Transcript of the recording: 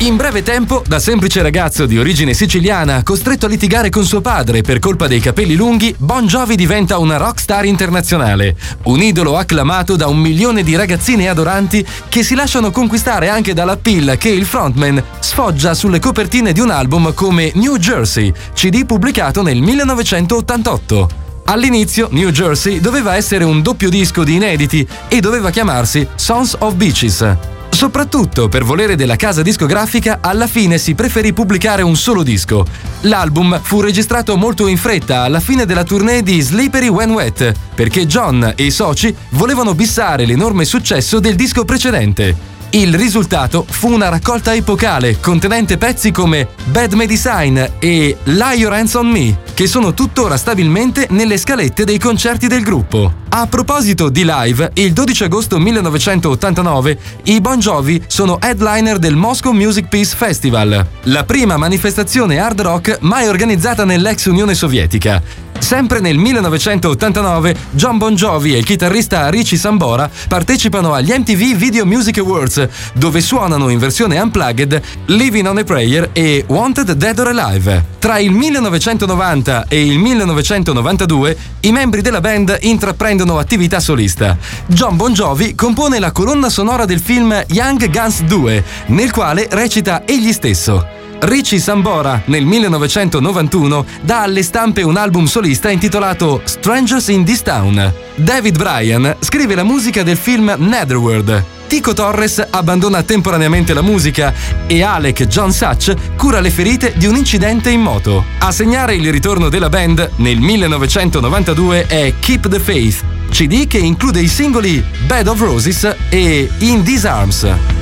In breve tempo, da semplice ragazzo di origine siciliana, costretto a litigare con suo padre per colpa dei capelli lunghi, Bon Jovi diventa una rockstar internazionale, un idolo acclamato da 1 milione di ragazzine adoranti che si lasciano conquistare anche dall'appeal che il frontman sfoggia sulle copertine di un album come New Jersey, CD pubblicato nel 1988. All'inizio New Jersey doveva essere un doppio disco di inediti e doveva chiamarsi Sons of Beaches. Soprattutto per volere della casa discografica, alla fine si preferì pubblicare un solo disco. L'album fu registrato molto in fretta alla fine della tournée di Slippery When Wet, perché John e i soci volevano bissare l'enorme successo del disco precedente. Il risultato fu una raccolta epocale contenente pezzi come Bad Medicine e Lay Your Hands on Me, che sono tuttora stabilmente nelle scalette dei concerti del gruppo. A proposito di live, il 12 agosto 1989 i Bon Jovi sono headliner del Moscow Music Peace Festival, la prima manifestazione hard rock mai organizzata nell'ex Unione Sovietica. Sempre nel 1989, Jon Bon Jovi e il chitarrista Richie Sambora partecipano agli MTV Video Music Awards, dove suonano in versione unplugged Living on a Prayer e Wanted Dead or Alive. Tra il 1990 e il 1992, i membri della band intraprendono attività solista. Jon Bon Jovi compone la colonna sonora del film Young Guns 2, nel quale recita egli stesso. Richie Sambora, nel 1991, dà alle stampe un album solista intitolato Strangers in This Town. David Bryan scrive la musica del film Netherworld. Tico Torres abbandona temporaneamente la musica e Alec John Such cura le ferite di un incidente in moto. A segnare il ritorno della band nel 1992 è Keep the Faith, CD che include i singoli Bed of Roses e In These Arms.